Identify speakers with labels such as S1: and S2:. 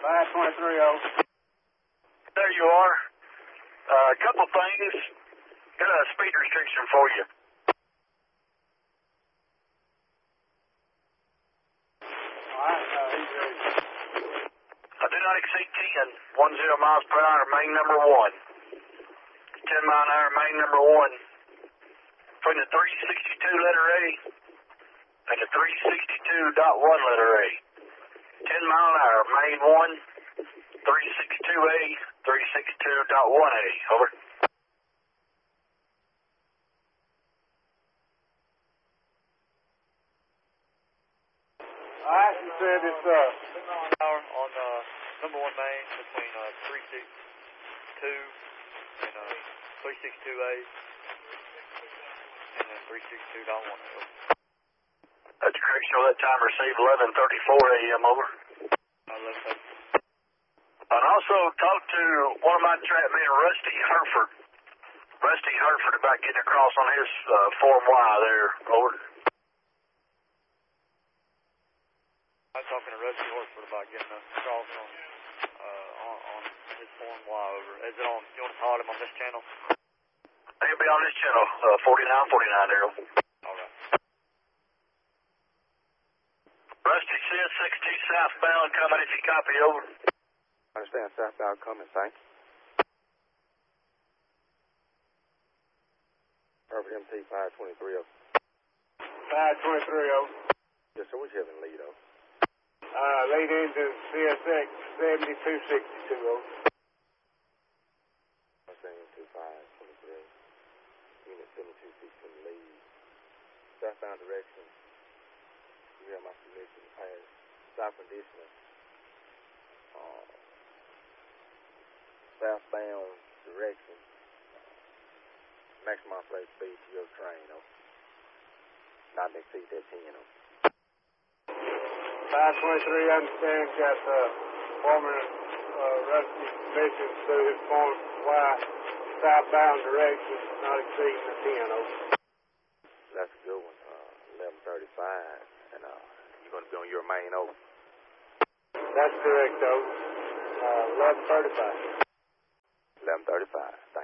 S1: 523-0.
S2: There you are. A couple things. Got a speed restriction for you.
S1: Alright, he's ready.
S2: Do not exceed 10, 10 miles per hour, main number 1. 10 mile an hour, main number 1. Between the 362 letter A and the 362.1 letter A. 10 mile an hour, main 1, 362A, 362.1A. Over.
S1: Alright, you said it's
S3: Hour on number 1 main between 362 and 362A and then 362.1.
S2: That's correct. Show that time received 11:34 a.m. Over.
S3: 11:30.
S2: And also talk to one of my trap men, Rusty Herford. Rusty Herford about getting across on his Form Y there. Over.
S3: I'm talking to Rusty Horford about getting across on his Form Y over. Is it on? You want to call him on this channel?
S2: He'll be on this channel, 4949 there.
S3: All right.
S2: Rusty says 62 southbound coming if you copy. Over.
S4: Understand southbound coming, thank you. Perfect MT 523-0.
S1: 523-0.
S4: Yes, sir, what's you having lead over?
S1: Late engine CSX 7262-0.
S4: Understand MT 523. Unit 7262 lead. Southbound direction. You have my permission to pass. Stop conditioner. Southbound direction. Maximum plate speed to your train, not to exceed that 10,
S1: 523, understand, got former Rusty mission through his Form Y southbound direction, not exceeding the 10,
S4: That's a good one. 11:35, and you're going to be on your main, over.
S1: That's correct, 11:35.
S4: 11:35.